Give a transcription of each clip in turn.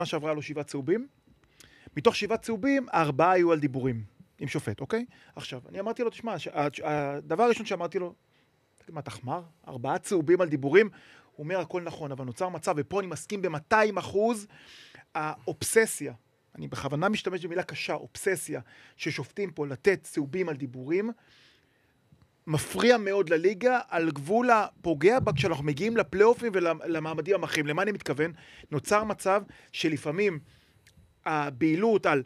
מה שעברה לו 7 צהובים, מתוך 7 צהובים, 4 היו על דיבורים עם שופט, אוקיי? עכשיו, אני אמרתי לו, תשמע, הדבר הראשון שאמרתי לו, מה תחמר? 4 צהובים על דיבורים, הוא אומר הכל נכון, אבל נוצר מצב, ופה אני מסכים ב-200%, האובססיה, אני בכוונה משתמש במילה קשה, אובססיה, ששופטים פה לתת צהובים על דיבורים, מפריע מאוד לליגה, על גבול הפוגע בה, כשאנחנו מגיעים לפלייאופים ולמעמדים המכריעים. למה אני מתכוון? נוצר מצב שלפעמים הבעילות על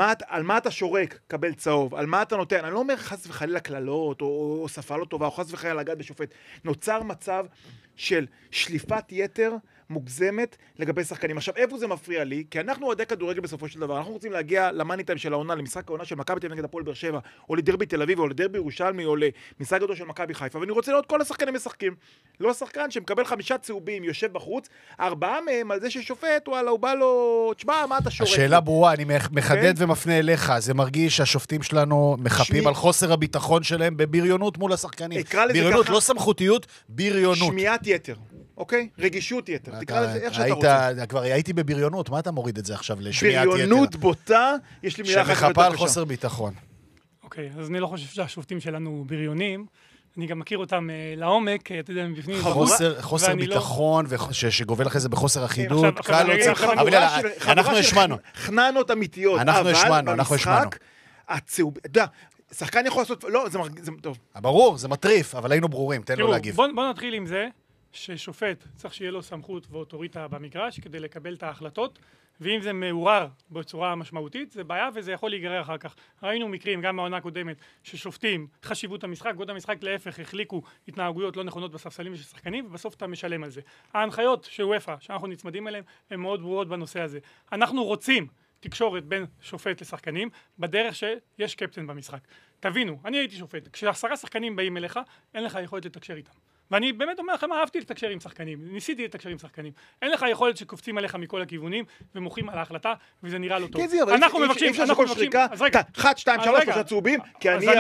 מה אתה שורק, קבל צהוב, על מה אתה נותן, אני לא אומר חס וחלילה כללות, או שפה לא טובה, או חס וחלילה לגעת בשופט. נוצר מצב של שליפת יתר מוגזמת לגבי שחקנים. עכשיו, איפה זה מפריע לי? כי אנחנו אוהדי כדורגל בסופו של דבר. אנחנו רוצים להגיע למאני טיים של העונה, למשחק העונה של מכבי תל אביב נגד הפועל באר שבע, או לדרבי תל אביב, או לדרבי ירושלמי, או למשחק גדול של מכבי חיפה, ואני רוצה לראות כל השחקנים משחקים. לא השחקן שמקבל 5 צהובים, יושב בחוץ, 4 מהם על זה ששופט, וואלה, הוא בא לו, תשמע, מה אתה שורק? השאלה ברורה, אני מחדד ומפנה אליך. זה מרגיש שהשופטים שלנו מחפים על חוסר הביטחון שלהם בבריונות מול השחקנים. בריונות, לא סמכותיות, בריונות. שמיעת יתר. אוקיי? רגישות יתר. תקרא לזה איך שאתה רוצה. כבר הייתי בבריונות, מה אתה מוריד את זה עכשיו לשמיעת יתר? בריונות בוטה, יש לי מילה אחת יותר קשה. שמחפה על חוסר ביטחון. אוקיי, אז אני לא חושב שהשופטים שלנו בריונים. אני גם מכיר אותם לעומק, אתה יודע, מבפנים. חוסר ביטחון, שגובל אחרי זה בחוסר אחידות, קל לא צריך. אבל אנחנו השמענו. חננות אמיתיות. אבל במשחק, הצהוב, אתה יודע, שחקן יכול לעשות, לא, זה טוב. ברור, זה מטריף, אבל היינו ברורים, תן לו להגיב. בוא נתחיל עם זה. ששופט צריך שיהיה לו סמכות ואוטוריטה במגרש כדי לקבל את ההחלטות, ואם זה מעורר בצורה משמעותית, זה בעיה וזה יכול להיגרר אחר כך. ראינו מקרים, גם מהעונה הקודמת, ששופטים חשיבות המשחק, גודל המשחק להפך, החליקו התנהגויות לא נכונות בספסלים של שחקנים, ובסוף אתה משלם על זה. ההנחיות של UEFA, שאנחנו נצמדים אליהם, הן מאוד ברורות בנושא הזה. אנחנו רוצים תקשורת בין שופט לשחקנים, בדרך שיש קפטן במשחק. תבינו, אני הייתי שופט, כש10 שחקנים באים אליך, אין לך יכולת לתקשר איתם. ואני באמת אומר לכם, אהבתי לתקשר עם שחקנים, ניסיתי לתקשר עם שחקנים. אין לך יכולת שקופצים עליך מכל הכיוונים ומוחים על ההחלטה, וזה נראה לא טוב. אנחנו מבקשים, אז רגע, 1, 2, 3, 3 צהובים, כי אני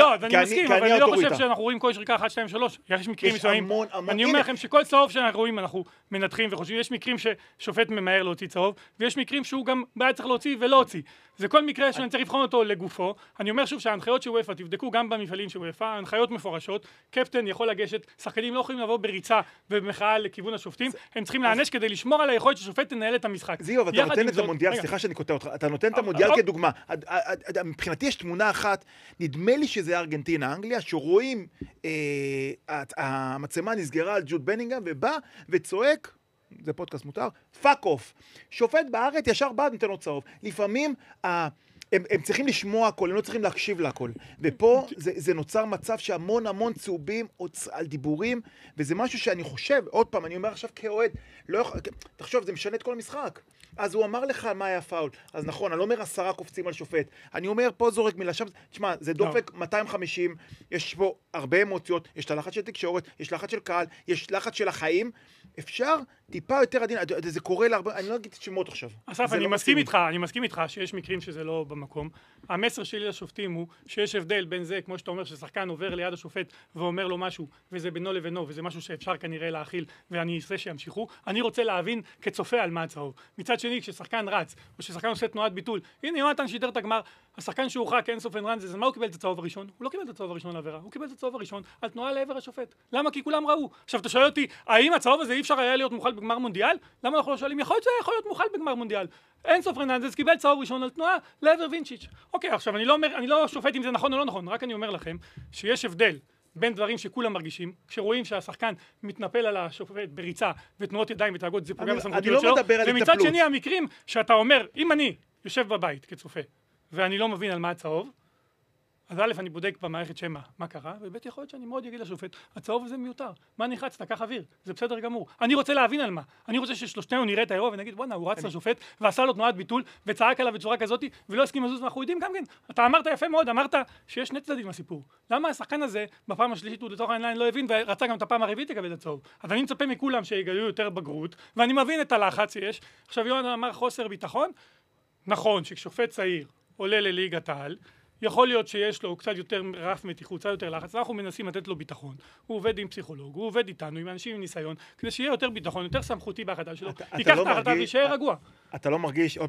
לא חושב שאנחנו רואים כל שריקה 1, 2, 3, יש מקרים מסוימים. אני אומר לכם שכל צהוב שאנחנו רואים אנחנו מנתחים וחושבים, יש מקרים ששופט ממהר להוציא צהוב, ויש מקרים שהוא גם בעיה צריך להוציא ולא הוציא. זה כל מקרה שאני צריך לבחון אותו לגופו. אני אומר שוב שההנחיות של UEFA, תבדקו גם במפעלים של UEFA, ההנחיות מפורשות, קפטן יכול לגשת, שחקנים לא יכולים לבוא בריצה ובמחאה לכיוון השופטים, הם צריכים להענש כדי לשמור על היכולת ששופט תנהל את המשחק. זיו, אבל אתה נותן את המונדיאל, סליחה שאני קוטע אותך, אתה נותן את המונדיאל כדוגמה. מבחינתי יש תמונה אחת, נדמה לי שזה ארגנטינה, אנגליה, שרואים המצלמה נסגרה על ג'וד בנינגהאם ובא וצועק, זה פודקאסט מותר, פאק אוף. שופט בארץ ישר בא נותן לו צהוב. לפעמים הם צריכים לשמוע הכל, הם לא צריכים להקשיב להכל. ופה זה נוצר מצב שהמון צהובים על דיבורים, וזה משהו שאני חושב, עוד פעם, אני אומר עכשיו כאוהד, תחשוב, זה משנה את כל המשחק. אז הוא אמר לך מה היה פאול. אז נכון, אני לא אומר 10 קופצים על שופט. אני אומר, פה זורק מילה, שם, תשמע, זה דופק 250, יש פה הרבה אמוציות, יש את הלחץ של תקשורת, יש לחץ של קהל, יש לחץ של החיים. אפשר טיפה יותר עדין, זה קורה להרבה, אני לא אגיד שמות עכשיו. אסף, אני מסכים איתך שיש מקרים שזה לא במקום. המסר שלי לשופטים הוא שיש הבדל בין זה, כמו שאתה אומר, ששחקן עובר ליד השופט ואומר לו משהו, וזה בינו לבינו, וזה משהו שאפשר כנראה להכיל, ואני אעשה שימשיכו. אני רוצה להבין כצופה על מה הצהוב. מצד שני, כששחקן רץ, או כששחקן עושה תנועת ביטול, הנה יונתן שידר את הגמר, השחקן שהורחק אינסוף אנרנז, מה הוא קיבל את הצהוב הראשון? הוא לא קיבל את הצהוב הראשון לעבירה, הוא קיבל את הצהוב הראשון על תנועה לעבר השופט. למה? כי כולם ראו. עכשיו אתה שואל אותי, האם הצהוב הזה אי אפשר היה להיות מוחל בגמר מונדיאל? למה אנחנו לא שואלים? יכול להיות מוחל בגמר מונדיאל. אינסוף אנרנז קיבל צהוב ראשון על תנועה לעבר וינצ'יץ'. אוקיי, עכשיו אני לא שופט אם זה נכון או לא נכון, רק אני אומר לכם שיש הבדל בין דברים שכולם מרגישים, כשרואים שהשחקן מתנפל על השופט בריצה ותנועות ידיים ותאגות, זה פוגע בסמכותיות שלו. ומצד שני המקרים שאתה אומר, אם אני יושב בבית כצופה ואני לא מבין על מה הצהוב, אז א', אני בודק במערכת שמה מה קרה, וב' יכול להיות שאני מאוד אגיד לשופט, הצהוב הזה מיותר, מה נחרצת, קח אוויר, זה בסדר גמור. אני רוצה להבין על מה, אני רוצה ששלושתנו נראה את האירוע ונגיד, בוא'נה, הוא רץ לשופט ועשה לו תנועת ביטול וצעק עליו בצורה כזאת ולא הסכים לזוז, ואנחנו יודעים גם כן, אתה אמרת יפה מאוד, אמרת שיש שני צדדים לסיפור. למה השחקן הזה בפעם השלישית הוא לתוך העיניים לא הבין ורצה גם את הפעם הרביעית לקבל את הצהוב? אז אני מצפה מכולם שיגלו יותר בגרות, ואני מבין את הלחץ שיש. עכשיו יונה אמר חוסר ביטחון. נכון שכשופט צעיר עולה לליגת העל, יכול להיות שיש לו קצת יותר רף מתיחות, קצת יותר לחץ, אנחנו מנסים לתת לו ביטחון. הוא עובד עם פסיכולוג, הוא עובד איתנו, עם אנשים עם ניסיון, כדי שיהיה יותר ביטחון, יותר סמכותי בהחלטה שלו, ייקח את ההחלטה וישאר רגוע. אתה לא מרגיש,